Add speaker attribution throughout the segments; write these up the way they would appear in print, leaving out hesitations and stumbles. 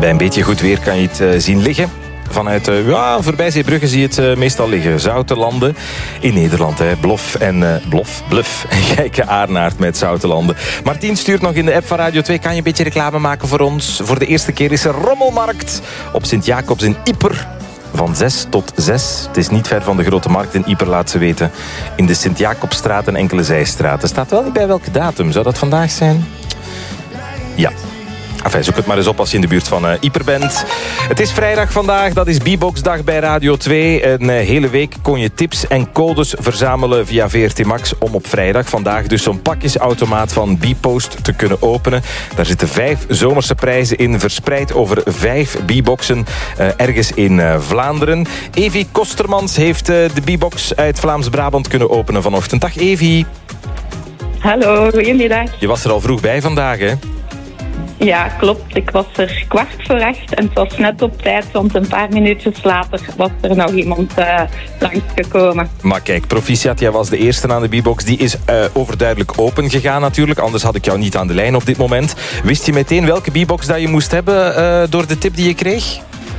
Speaker 1: Bij een beetje goed weer kan je het zien liggen. Vanuit voorbij Zeebrugge zie je het meestal liggen. Zoutelanden in Nederland. Bluff en Gijke Aarnaert met Zoutelanden. Martien stuurt nog in de app van Radio 2. Kan je een beetje reclame maken voor ons? Voor de eerste keer is er rommelmarkt op Sint-Jacobs in Ieper. Van 6 tot 6. Het is niet ver van de Grote Markt in Ieper, laat ze weten. In de Sint-Jacobstraat en enkele zijstraten. Staat wel niet bij welke datum. Zou dat vandaag zijn? Ja. Enfin, zoek het maar eens op als je in de buurt van Ieper bent. Het is vrijdag vandaag, dat is B-Box-dag bij Radio 2. Een hele week kon je tips en codes verzamelen via VRT Max... om op vrijdag vandaag dus zo'n pakjesautomaat van B-Post te kunnen openen. Daar zitten 5 zomerse prijzen in, verspreid over 5 B-Boxen ergens in Vlaanderen. Evie Kostermans heeft de B-Box uit Vlaams-Brabant kunnen openen vanochtend. Dag Evie.
Speaker 2: Hallo, goedemiddag.
Speaker 1: Je was er al vroeg bij vandaag, hè?
Speaker 2: Ja, klopt. Ik was er 7:15 en het was net op tijd, want een paar minuutjes later was er nog iemand langsgekomen.
Speaker 1: Maar kijk, proficiat, jij was de eerste aan de B-Box. Die is overduidelijk open gegaan natuurlijk, anders had ik jou niet aan de lijn op dit moment. Wist je meteen welke B-Box dat je moest hebben door de tip die je kreeg?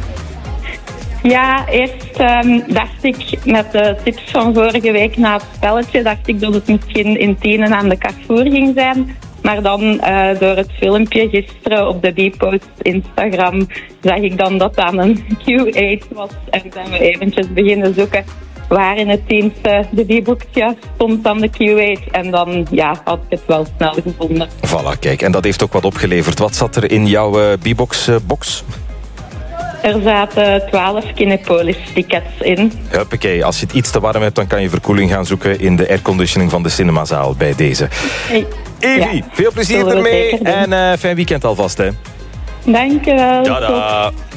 Speaker 2: Ja, eerst dacht ik met de tips van vorige week na het spelletje, dacht ik dat het misschien in Tienen aan de Carrefour ging zijn. Maar dan door het filmpje gisteren op de B-Post Instagram zag ik dan dat dat een Q8 was. En zijn we eventjes beginnen zoeken waar in het dienst de B-Box stond dan de Q8. En dan had ik het wel snel gevonden.
Speaker 1: Voilà, kijk. En dat heeft ook wat opgeleverd. Wat zat er in jouw B-Box-box?
Speaker 2: Er zaten 12 Kinepolis-tickets in.
Speaker 1: Huppakee, als je het iets te warm hebt, dan kan je verkoeling gaan zoeken in de airconditioning van de cinemazaal bij deze.
Speaker 2: Hey.
Speaker 1: Evie, veel plezier ermee en fijn weekend alvast, hè.
Speaker 2: Dank je wel.
Speaker 1: Tada.